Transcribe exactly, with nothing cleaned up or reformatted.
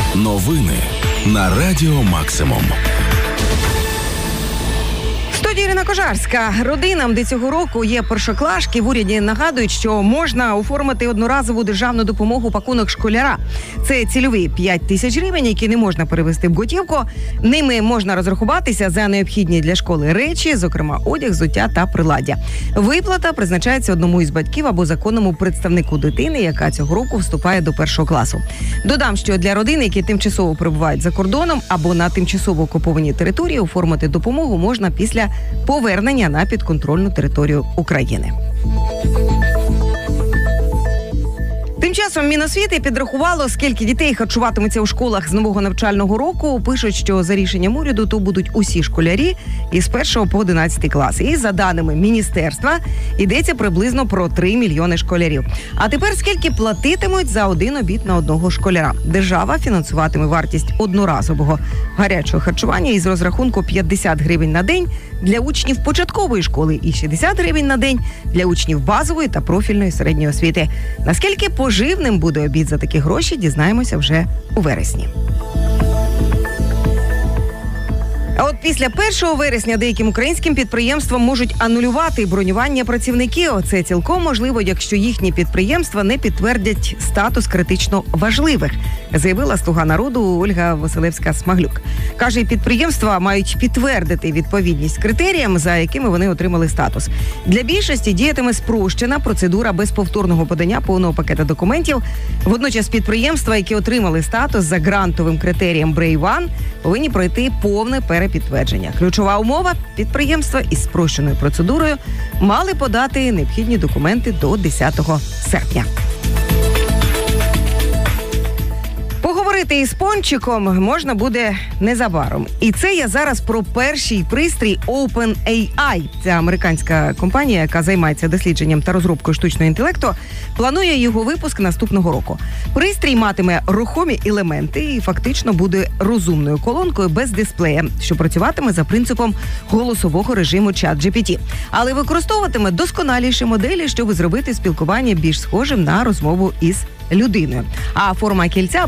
Новини на Радіо Максимум. Студія Ірина Кожарська. Родинам, де цього року є першоклашки, в уряді нагадують, що можна оформити одноразову державну допомогу пакунок школяра. Це цільові п'ять тисяч гривень, які не можна перевести в готівку. Ними можна розрахуватися за необхідні для школи речі, зокрема одяг, взуття та приладдя. Виплата призначається одному із батьків або законному представнику дитини, яка цього року вступає до першого класу. Додам, що для родин, які тимчасово перебувають за кордоном або на тимчасово окупованій території, оформити допомогу можна після повернення на підконтрольну територію України. Тим часом Міносвіти підрахувало, скільки дітей харчуватимуться у школах з нового навчального року. Пишуть, що за рішенням уряду то будуть усі школярі із першого по одинадцятий клас. І за даними міністерства, йдеться приблизно про три мільйони школярів. А тепер скільки платитимуть за один обід на одного школяра? Держава фінансуватиме вартість одноразового гарячого харчування із розрахунку п'ятдесят гривень на день для учнів початкової школи і шістдесят гривень на день для учнів базової та профільної середньої освіти. Наскільки поживним буде обід за такі гроші, дізнаємося вже у вересні. А от після першого вересня деяким українським підприємствам можуть анулювати бронювання працівників. Це цілком можливо, якщо їхні підприємства не підтвердять статус критично важливих, заявила «Слуга народу» Ольга Василевська-Смаглюк. Каже, підприємства мають підтвердити відповідність критеріям, за якими вони отримали статус. Для більшості діятиме спрощена процедура без повторного подання повного пакета документів. Водночас підприємства, які отримали статус за грантовим критерієм Брей Ван, повинні пройти повне перепідтвердження. Ключова умова – підприємства із спрощеною процедурою мали подати необхідні документи до десятого серпня. Поговорити із Пончиком можна буде незабаром. І це я зараз про перший пристрій OpenAI. Це американська компанія, яка займається дослідженням та розробкою штучного інтелекту, планує його випуск наступного року. Пристрій матиме рухомі елементи і фактично буде розумною колонкою без дисплея, що працюватиме за принципом голосового режиму ChatGPT. Але використовуватиме досконаліші моделі, щоб зробити спілкування більш схожим на розмову із людиною. А форма кільця